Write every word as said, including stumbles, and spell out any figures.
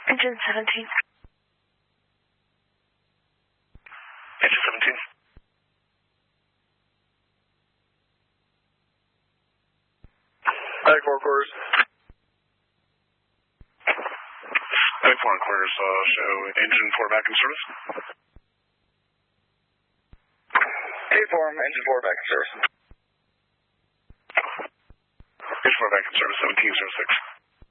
Engine seventeen. Engine seventeen. Back four quarters. Back four quarters, uh, show engine four back in service. K-form, engine four back in service. Engine four back in service, seventeen zero six.